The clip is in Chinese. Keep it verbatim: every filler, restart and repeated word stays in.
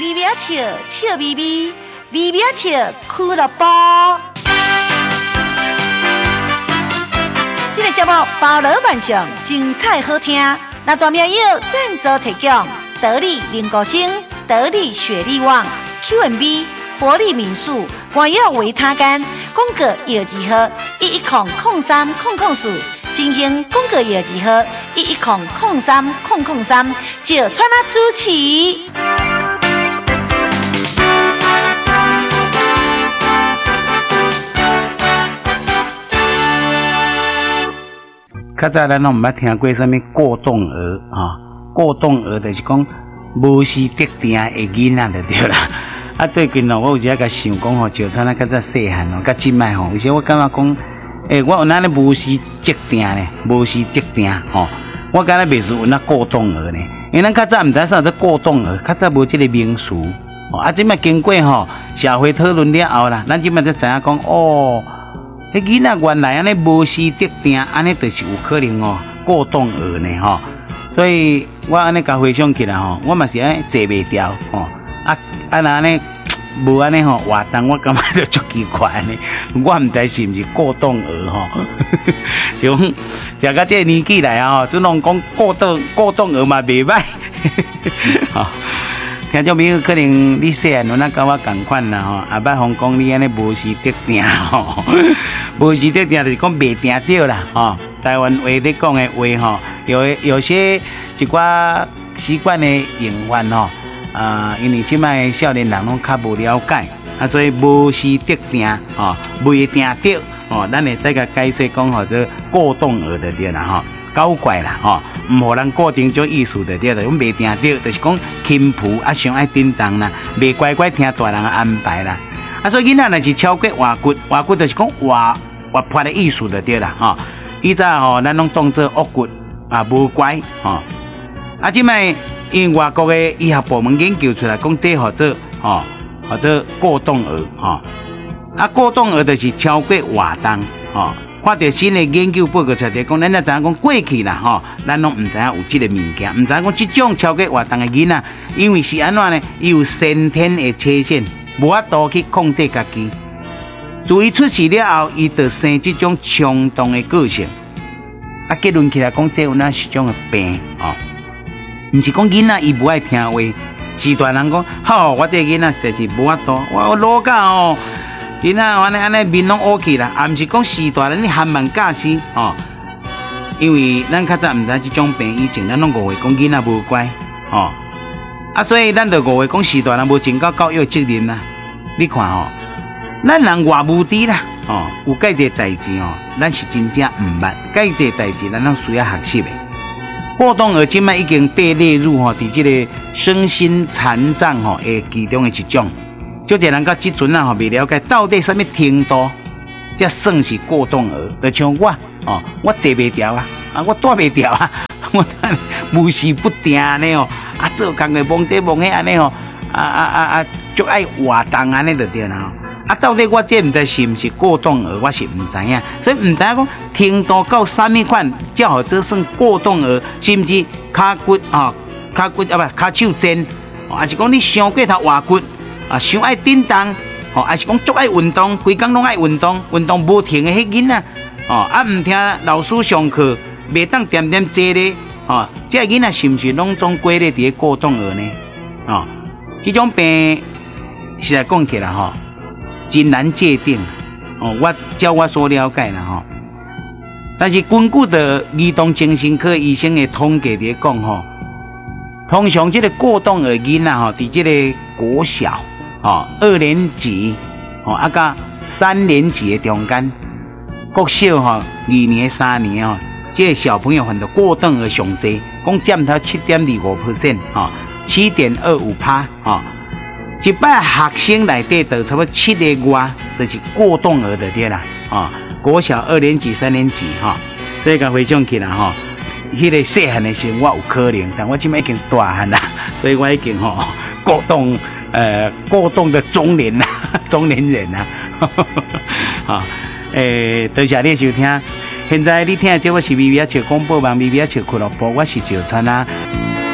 微微笑笑咪咪，微微笑俱乐部。这个节目包罗万象，精彩好听。那大名友赞助提供：得力灵果精、得力雪力旺、Q and B、活力民宿、关药维他干、宫格药剂盒一一空空三空空四。进行广告业绩号一一空空三空空三，就川啊主持。 较早咱拢毋捌听过什么过动儿啊？过动儿就是讲无时得定的囡仔就对啦。啊，最近哦，我有一下甲想讲吼，就像咱较早细汉哦，甲今摆吼，有时我感觉讲。诶、欸，我有那咧无时节定呢，无时节定吼，我感觉袂是有那过动儿呢。因为咱较早毋知啥叫过动儿，较早无即个名词。哦，啊，即摆经过吼社会讨论了后啦，咱即摆才知影讲哦，迄囡仔原来安尼无时节定，安尼就是有可能哦过动儿呢吼。所以我安尼甲回想起来吼，我嘛是安坐袂牢吼，啊啊那安尼。无安尼吼活动，我感觉就足奇怪安尼。我毋知是毋是过动儿吼，就讲食到这个年纪来啊吼，准拢讲过动过动儿嘛袂歹。吼，听众朋友可能你细汉有那甲我共款啦吼，也捌互讲你安尼无时得定吼，无时得定就是讲袂定着啦吼。台湾话咧讲的话吼，有有些一寡习惯的用法吼。啊，因为即摆少年人拢较无了解，啊，所以无时得定，哦，未定着，哦，咱会再甲解释讲吼，这过动儿的对啦，吼，搞怪啦，吼，唔互人固定种意思的对啦，阮未定着，就是讲轻浮啊，上爱叮当啦，未乖乖听大人的安排啦，啊，所以囡仔若是超过活骨，活骨就是讲活活泼的意思的对啦，吼，以前吼，咱拢当做恶骨啊，无乖，吼，啊，即摆。因外国的医学部门研究出来，讲这叫做吼，叫做过动儿吼。啊，过动儿就是超过活动吼。看到新的研究报告出来，讲咱才知影讲过去啦吼，咱拢唔知影有这个物件，唔知影讲这种超过活动的囡仔，因为是安怎呢？伊有先天的缺陷，无法度去控制家己。自伊出世了后，伊就生这种冲动的个性。啊，结论起来讲，这有那是种的病哦。毋是讲囡仔伊无爱听话，是大人讲，吼，我这囡仔实是无法度，我老教哦，囡仔安尼安尼面拢乌起啦，啊，毋是讲是大人你含慢驾驶哦，因为咱较早毋知即种病，以前咱拢误会讲囡仔无乖哦，啊，所以咱就误会讲是大人无尽到教育责任啦。你看吼、哦，咱人外无知啦，哦，有介济代志哦，咱是真正毋捌，介济代志咱拢需要学习的。过动儿今摆已经被列入吼，伫即个身心残障吼诶其中的一种。就这人到即阵啊吼，未了解到底什么程度才算是过动儿。就像我哦，我坐袂牢啊，啊我住袂牢啊，我无时不定呢哦，啊做工个忙这忙迄安尼吼，啊啊啊啊，足爱活动安尼就对啦。啊，到底我这毋知是毋是过动儿，我是毋知影，所以毋知影讲程度到啥物款，才好这算过动儿，是毋是骹骨啊、骹骨啊不骹手尖，还是讲你伤过头活骨啊，伤爱叮当，哦，还是讲足爱运动，规工拢爱运动，运动无停的迄囡仔，哦，啊毋听老师上课，袂当点点坐咧，哦，这囡仔是毋是拢总归咧伫过动儿呢？哦，这种病实在讲起来吼。真难界定哦，我照我所了解啦吼，但是根据的儿童精神科医生的统计来讲吼，通常这个过动儿囡仔吼，伫这个国小哦二年级哦啊甲三年级的中间，国小吼二年三年哦，这个小朋友很多过动儿上多，讲占到七点二五 percent 哦，七点二五趴哦。一摆学生内底就差不多七个外，就是过动儿的对啦，啊、哦，国小二年级、三年级哈、哦，所以讲回想起来哈，迄、那个细汉的时候我有可能，但我现在已经大汉啦，所以我已经吼、哦、过动呃过动的中年啦，中年人啦，啊，诶，多谢你收听，现在你听的这我是微微笑广播网微微笑俱乐部，我是赵川啊。